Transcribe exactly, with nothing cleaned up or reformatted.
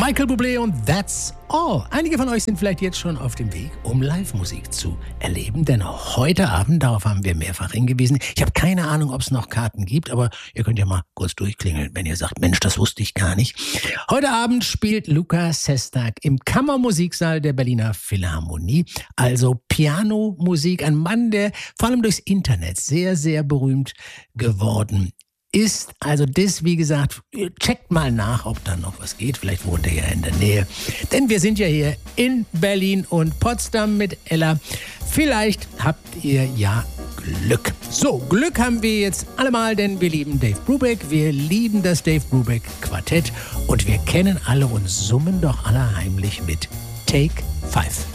Michael Bublé und That's All. Einige von euch sind vielleicht jetzt schon auf dem Weg, um Live-Musik zu erleben, denn heute Abend, darauf haben wir mehrfach hingewiesen, ich habe keine Ahnung, ob es noch Karten gibt, aber ihr könnt ja mal kurz durchklingeln, wenn ihr sagt, Mensch, das wusste ich gar nicht. Heute Abend spielt Luca Sestak im Kammermusiksaal der Berliner Philharmonie, also Pianomusik, ein Mann, der vor allem durchs Internet sehr, sehr berühmt geworden ist. Also das, wie gesagt, checkt mal nach, ob da noch was geht. Vielleicht wohnt er ja in der Nähe. Denn wir sind ja hier in Berlin und Potsdam mit Ella. Vielleicht habt ihr ja Glück. So, Glück haben wir jetzt allemal, denn wir lieben Dave Brubeck, wir lieben das Dave Brubeck Quartett und wir kennen alle und summen doch alle heimlich mit Take Five.